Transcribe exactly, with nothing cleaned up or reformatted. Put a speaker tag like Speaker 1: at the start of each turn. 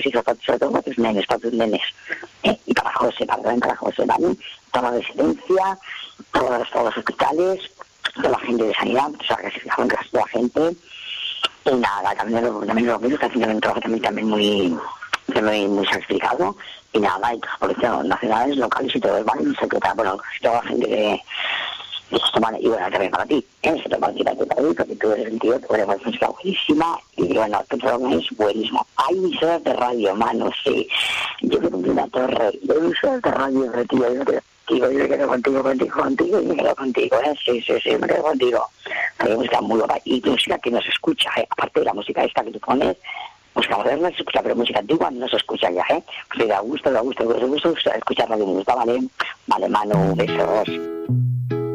Speaker 1: sí, sobre todo para tus nenes, para tus nenes. ¿eh? Y para José, para, también para José, ¿vale? Toda la residencia, todos, todos los hospitales, toda la gente de sanidad, o sea, que se fijaron que toda la gente. Y nada, también los también los virus, que haciendo un trabajo también, también muy, muy, muy sacrificado. Y nada, y todas las policías nacionales, locales y todo, ¿vale? Y secretaria, bueno, toda la gente que... Y bueno, también para ti, ¿eh? Se toma aquí para ti, porque tú eres el tío, tú eres una música buenísima, y bueno, tu programa es buenísimo. Hay emisoras de radio, mano, sí. Yo me compré una torre, yo emisoras de radio, tío, yo te digo, yo me quedo contigo, contigo, contigo, y me quedo contigo, ¿eh? Sí, sí, sí, me quedo contigo. Hay música muy guapa, y música que no se escucha, ¿eh? Aparte de la música esta que tú pones, música moderna se escucha, pero música antigua no se escucha ya, ¿eh? Pues da gusto, da gusto, da gusto, da gusto escuchar radio, me gusta, ¿vale? Vale, mano, besos.